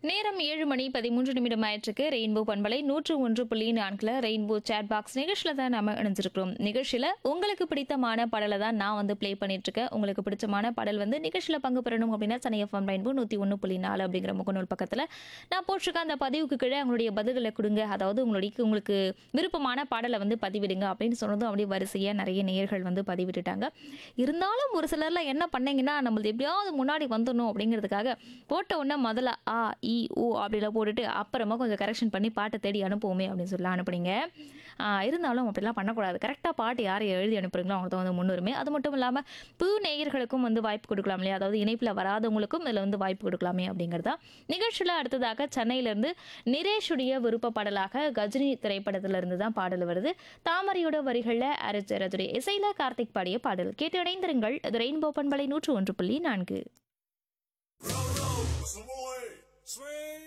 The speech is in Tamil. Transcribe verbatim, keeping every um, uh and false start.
நேரம் ஏழு மணி பதிமூன்று நிமிடம் ஆயிற்றுக்கு ரெயின்போ பண்பலை நூற்று ஒன்று புள்ளி நான்குல ரெயின்போ சேட் பாக்ஸ் நிகழ்ச்சியில் தான் நம்ம இணைஞ்சிருக்கிறோம். நிகழ்ச்சியில் உங்களுக்கு பிடித்தமான பாடலை தான் நான் வந்து ப்ளே பண்ணிட்டு இருக்கேன். உங்களுக்கு பிடிச்சமான பாடல் வந்து நிகழ்ச்சியில் பங்கு பெறணும் அப்படின்னா சனி எஃப்எம் ரெயின்போ நூற்றி ஒன்று புள்ளி நாலு அப்படிங்கிற முகநூல் பக்கத்தில் நான் போட்டிருக்க அந்த பதிவுக்கு கீழே உங்களுடைய பதில்களை கொடுங்க. அதாவது உங்களுடைய உங்களுக்கு விருப்பமான பாடலை வந்து பதிவிடுங்க அப்படின்னு சொன்னதும் அப்படியே வரிசையாக நிறைய நேயர்கள் வந்து பதிவிட்டுட்டாங்க. இருந்தாலும் ஒரு சிலர்லாம் என்ன பண்ணீங்கன்னா நம்மளது எப்படியாவது முன்னாடி வந்துடணும் அப்படிங்கிறதுக்காக போட்ட உடனே முதல்ல ஆ இ ஓ அப்படிலாம் போட்டுட்டு அப்புறமா கொஞ்சம் கரெக்ஷன் பண்ணி பாட்டை தேடி அனுப்புவோமே அப்படின்னு சொல்லலாம் அனுப்புனீங்க. இருந்தாலும் அப்படிலாம் பண்ணக்கூடாது. கரெக்டாக பாட்டு யார் எழுதி அனுப்புறீங்களோ அவங்க தான் வந்து முன்னுரிமை. அது மட்டும் இல்லாமல் புது நேயர்களுக்கும் வந்து வாய்ப்பு கொடுக்கலாம் இல்லையா? அதாவது இணைப்பில் வராதவங்களுக்கும் இதில் வந்து வாய்ப்பு கொடுக்கலாமே அப்படிங்கிறதா. நிகழ்ச்சியில் அடுத்ததாக சென்னையிலேருந்து நிரேஷுடைய விருப்ப பாடலாக கஜினி திரைப்படத்திலிருந்து தான் பாடல் வருது. தாமரையோட வரிகளில் அரசரதுடைய இசையில கார்த்திக் பாடிய பாடல் கேட்டு இணைந்திருங்கள். அது ரெயின்போ பண்பலை நூற்று ஒன்று புள்ளி நான்கு. Savoy, swing.